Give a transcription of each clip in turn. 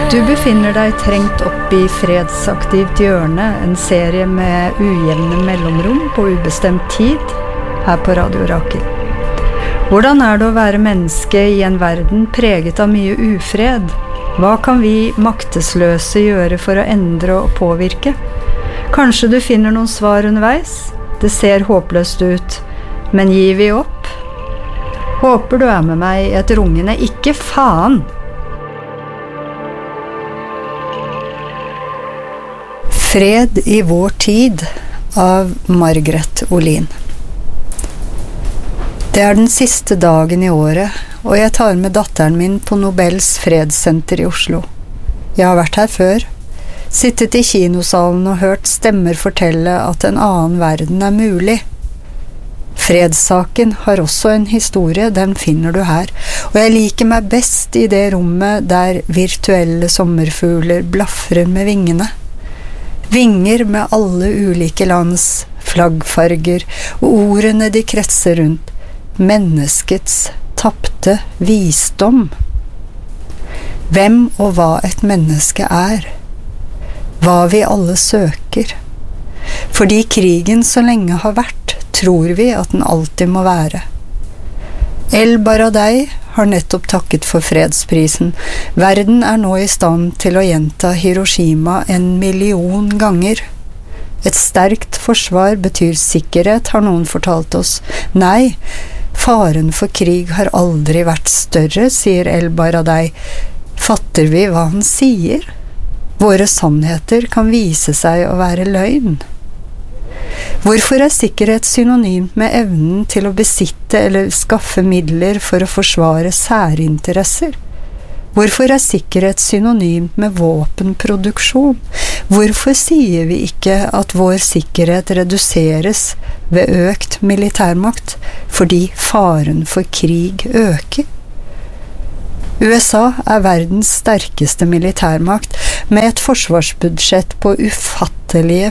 Du befinner deg trengt opp i fredsaktivt hjørne, en serie med ujevne mellomrom på ubestemt tid, her på Radio Rakel. Hvordan det å være menneske i en verden preget av mye ufred? Hva kan vi maktesløse gjøre for å endre og påvirke? Kanskje du finner noen svar underveis? Det ser håpløst ut, men gir vi opp? Håper du med meg i et rungende ikke faen! Fred i vår tid av Margaret Olin. Det den siste dagen i året, og jeg tar med datteren min på Nobels fredssenter i Oslo. Jeg har vært her før, sittet i kinosalen og hørt stemmer fortelle at en annen verden mulig. Fredssaken har også en historie, den finner du her, og jeg liker meg best i det rommet der virtuelle sommerfugler blaffer med vingene. Vinger med alle ulike lands flaggfarger, og ordene de kretser rundt. Menneskets tapte visdom. Hvem og hva et menneske hva vi alle søker. Fordi krigen så lenge har vært, tror vi at den alltid må være. El Baradei har nettopp takket for fredsprisen. Verden nå i stand til å gjenta Hiroshima 1 million ganger. Et sterkt forsvar betyr sikkerhet, har noen fortalt oss. Nei, faren for krig har aldri vært større, sier El Baradei. Fatter vi hva han sier? Våre sannheter kan vise seg å være løgn. Hvorfor sikkerhet synonymt med evnen til å besitte eller skaffe midler for å forsvare særinteresser? Hvorfor sikkerhet synonymt med våpenproduksjon? Hvorfor sier vi ikke at vår sikkerhet reduseres ved økt militærmakt, fordi faren for krig øker? USA verdens sterkeste militærmakt, med et forsvarsbudsjett på ufattelige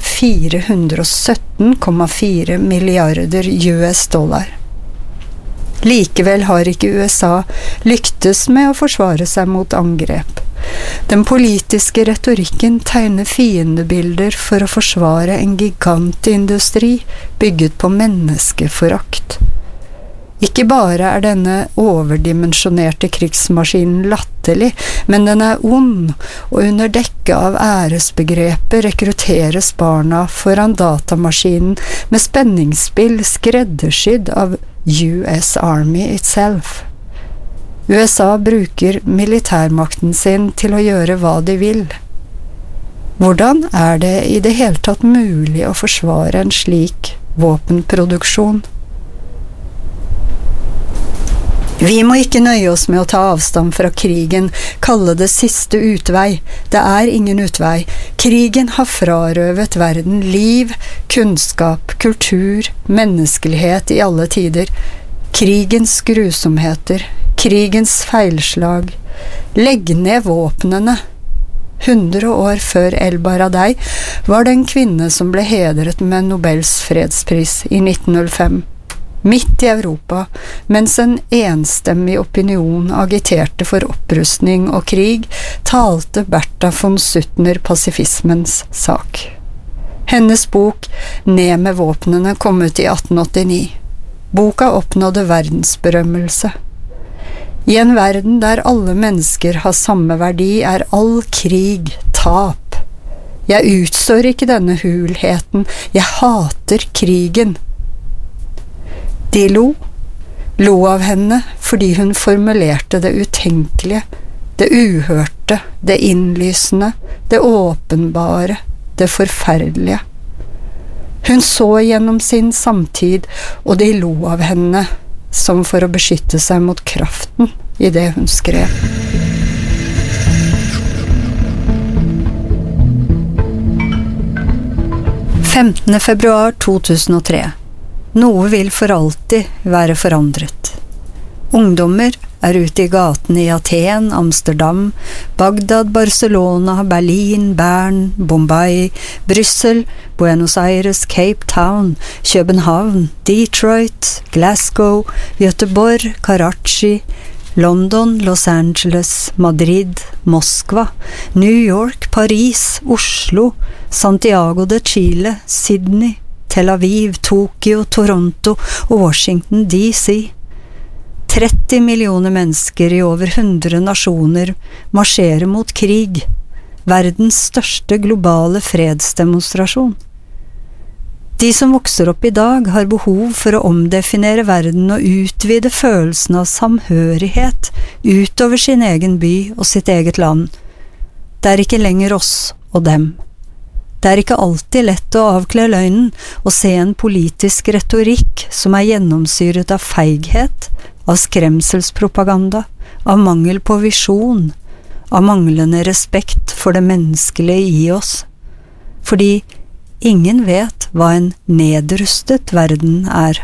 417,4 milliarder US-dollar. Likevel har ikke USA lyktes med å forsvare seg mot angrep. Den politiske retorikken tegner fiendebilder for å forsvare en gigantindustri bygget på menneskeforakt. Ikke bare denne overdimensjonerte krigsmaskinen latterlig, men den ond, og under dekke av æresbegrepet rekrutteres barna foran datamaskinen med spenningsspill skreddersydd av US Army itself. USA bruker militærmakten sin til å gjøre hva de vil. Hvordan det i det hele tatt mulig å forsvare en slik våpenproduksjon? Vi må ikke nøye oss med å ta avstand fra krigen, kalle det siste utvei. Det ingen utvei. Krigen har frarøvet verden liv, kunnskap, kultur, menneskelighet i alle tider. Krigens grusomheter, krigens feilslag. Legg ned våpnene. 100 år før El Baradei var det en kvinne som ble hedret med Nobels fredspris i 1905. Midt i Europa, mens en enstemmig opinion agiterte for opprustning og krig, talte Bertha von Suttner pasifismens sak. Hennes bok «Ned med våpnene» kom ut i 1889. Boka oppnådde verdensberømmelse. I en verden der alle mennesker har samme verdi, all krig tap. Jeg utstår ikke denne hulheten, jeg hater krigen. De lo av henne fordi hun formulerte det utenkelige, det uhørte, det innlysende, det åpenbare, det forferdelige. Hun så gjennom sin samtid, og de lo av henne, som for å beskytte seg mot kraften i det hun skrev. Februar 2003. Noe vil for alltid være forandret. Ungdommer ute i gatene i Aten, Amsterdam, Bagdad, Barcelona, Berlin, Bern, Bombay, Brussel, Buenos Aires, Cape Town, København, Detroit, Glasgow, Göteborg, Karachi, London, Los Angeles, Madrid, Moskva, New York, Paris, Oslo, Santiago de Chile, Sydney, Tel Aviv, Tokyo, Toronto og Washington DC. 30 millioner mennesker i over 100 nasjoner marsjerer mot krig, verdens største globale fredsdemonstrasjon. De som vokser opp i dag har behov for å omdefinere verden og utvide følelsen av samhørighet utover sin egen by og sitt eget land. Det er ikke lenger oss og dem. Det er ikke alltid lett å avkle løgnen og se en politisk retorikk som er gjennomsyret av feighet, av skremselspropaganda, av mangel på visjon, av manglende respekt for det menneskelige i oss. Fordi ingen vet hva en nedrustet verden er.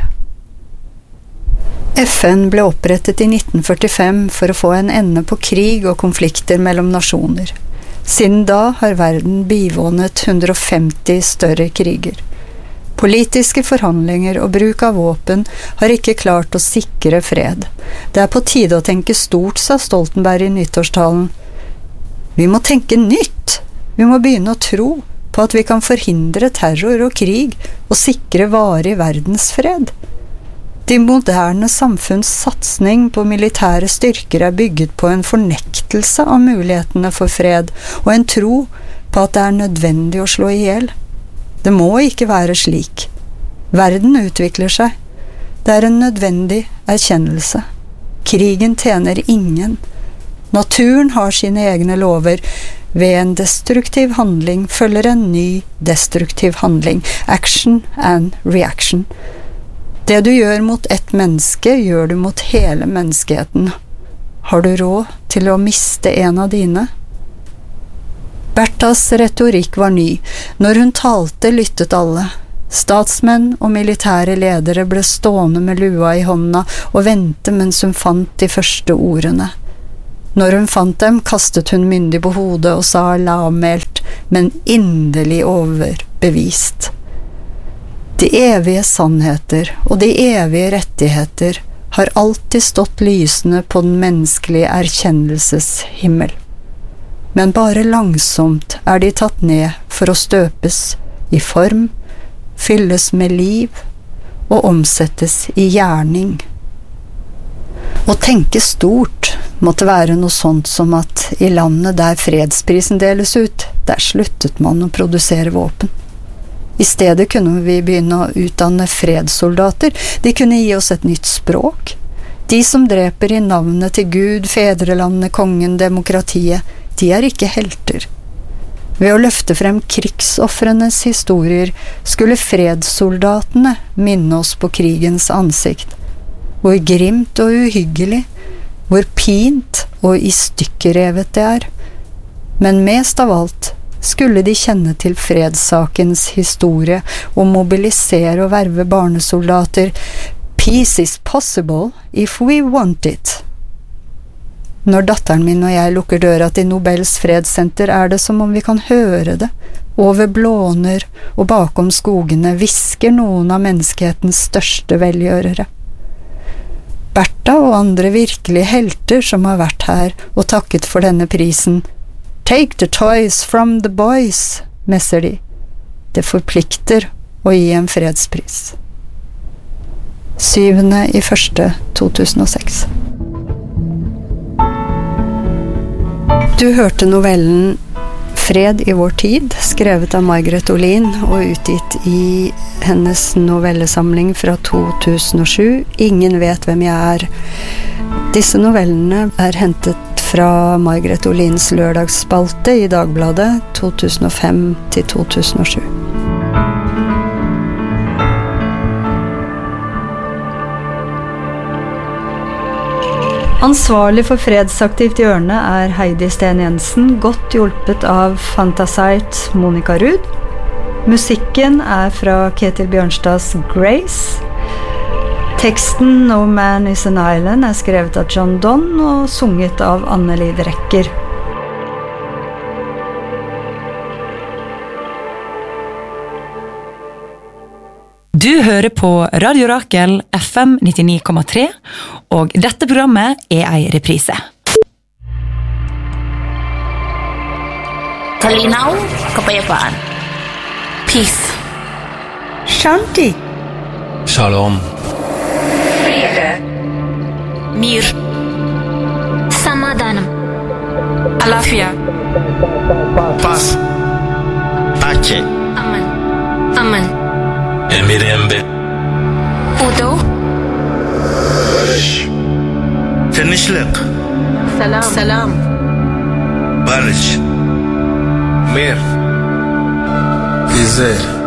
FN ble opprettet i 1945 for å få en ende på krig og konflikter mellom nasjoner. Siden da har verden bivånet 150 større kriger. Politiske forhandlinger og bruk av våpen har ikke klart å sikre fred. Det er på tide å tenke stort, sa Stoltenberg i nyttårstalen. Vi må tenke nytt! Vi må begynne å tro på at vi kan forhindre terror og krig og sikre varig verdensfred. De moderne samfunns satsning på militære styrker er bygget på en fornektelse av mulighetene for fred og en tro på at det er nødvendig å slå ihjel. Det må ikke være slik. Verden utvikler seg. Det er en nødvendig erkjennelse. Krigen tjener ingen. Naturen har sine egne lover. Ved en destruktiv handling følger en ny destruktiv handling. Action and reaction. Det du gjør mot ett menneske, gjør du mot hele menneskeheten. Har du råd til å miste en av dine? Berthas retorikk var ny. Når hun talte, lyttet alle. Statsmenn og militære ledere ble stående med lua i hånda og vente mens hun fant de første ordene. Når hun fant dem, kastet hun myndig på hodet og sa lavmælt, men inderlig overbevist. De evige sannheter og de evige rettigheter har alltid stått lysende på den menneskelige erkjennelseshimmel. Men bare langsomt er de tatt ned for å støpes i form, fylles med liv og omsettes i gjerning. Å tenke stort måtte være noe sånt som at i landet der fredsprisen deles ut, der sluttet man å produsere våpen. I stedet kunne vi begynne å utdanne fredssoldater. De kunne gi oss et nytt språk. De som dreper i navnet til Gud, fedrelandet, kongen, demokratiet, de er ikke helter. Ved å løfte frem krigsofrenes historier skulle fredssoldatene minne oss på krigens ansikt. Hvor grimt og uhyggelig, hvor pint og i stykker revet det er. Men mest av alt skulle de kjenne til fredssakens historie og mobilisere og verve barnesoldater. Peace is possible if we want it. Når datteren min og jeg lukker døra til Nobels fredssenter, er det som om vi kan høre det. Over blåner og bakom skogene hvisker noen av menneskehetens største velgjørere. Bertha og andre virkelige helter som har vært her og takket for denne prisen. Take the toys from the boys, messer de. Det forplikter å gi en fredspris. 7.1.2006. Du hørte novellen Fred i vår tid, skrevet av Margaret Olin og utgitt i hennes novellesamling fra 2007, Ingen vet hvem jeg er. Disse novellene er hentet fra Margaret Olins lørdagsspalte i Dagbladet 2005 til 2007. Ansvarlig for Fredsaktivt hjørne er Heidi Sten Jensen, godt hjulpet av Fantasite Monica Ruud. Musikken er fra Ketil Bjørnstads Grace. Teksten No Man is an Island er skrevet av John Donne og sunget av Anneli Drecker. Du hører på Radio Rakel FM 99,3, og dette programmet ei reprise. Kalinaw, kapayapaan. Peace. Shanti. Shalom. Mir. Samadanam. Alafia. Paz. Pace. Aman. Aman. El Mirembe. Udo. Barış. Tinişlik. Salam. Salam. Barış. Mir. İzzet.